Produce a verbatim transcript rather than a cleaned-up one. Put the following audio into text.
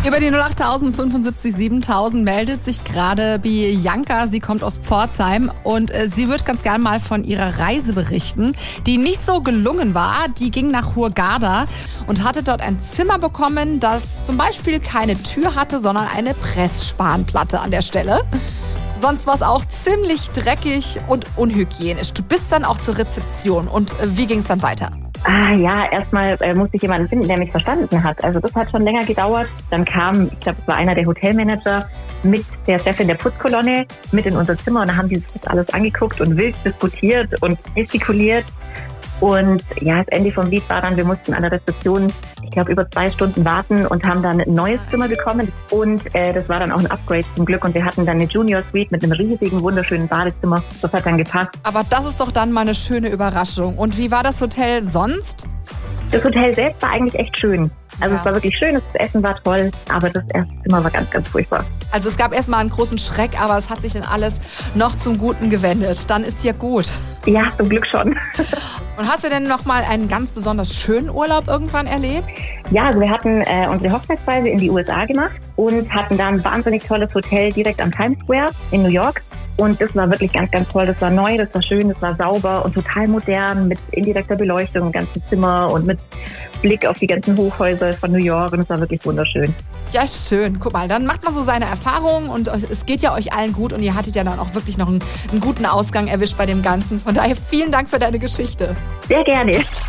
Über die null acht fünfundsiebzig siebentausend meldet sich gerade Bianca. Sie kommt aus Pforzheim und äh, sie wird ganz gern mal von ihrer Reise berichten, die nicht so gelungen war. Die ging nach Hurghada und hatte dort ein Zimmer bekommen, das zum Beispiel keine Tür hatte, sondern eine Pressspanplatte an der Stelle. Sonst war es auch ziemlich dreckig und unhygienisch. Du bist dann auch zur Rezeption. Und äh, wie ging es dann weiter? Ah ja, erstmal äh, musste ich jemanden finden, der mich verstanden hat. Also das hat schon länger gedauert. Dann kam, ich glaube, es war einer der Hotelmanager mit der Chefin der Putzkolonne mit in unser Zimmer und da haben die sich das alles angeguckt und wild diskutiert und gestikuliert. Und ja, das Ende vom Lied war dann, wir mussten an der Rezeption, ich glaube, über zwei Stunden warten und haben dann ein neues Zimmer bekommen. Und äh, das war dann auch ein Upgrade zum Glück. Und wir hatten dann eine Junior Suite mit einem riesigen, wunderschönen Badezimmer. Das hat dann gepasst. Aber das ist doch dann mal eine schöne Überraschung. Und wie war das Hotel sonst? Das Hotel selbst war eigentlich echt schön. Also Ja. es war wirklich schön, das Essen war toll, aber das erste Zimmer war ganz, ganz furchtbar. Also es gab erstmal einen großen Schreck, aber es hat sich dann alles noch zum Guten gewendet. Dann ist ja gut. Ja, zum Glück schon. Und hast du denn noch mal einen ganz besonders schönen Urlaub irgendwann erlebt? Ja, also wir hatten äh, unsere Hochzeitsreise in die U S A gemacht und hatten dann ein wahnsinnig tolles Hotel direkt am Times Square in New York. Und das war wirklich ganz, ganz toll. Das war neu, das war schön, das war sauber und total modern mit indirekter Beleuchtung im ganzen Zimmer und mit Blick auf die ganzen Hochhäuser von New York. Und es war wirklich wunderschön. Ja, schön. Guck mal, dann macht man so seine Erfahrungen und es geht ja euch allen gut und ihr hattet ja dann auch wirklich noch einen, einen guten Ausgang erwischt bei dem Ganzen. Von daher vielen Dank für deine Geschichte. Sehr gerne.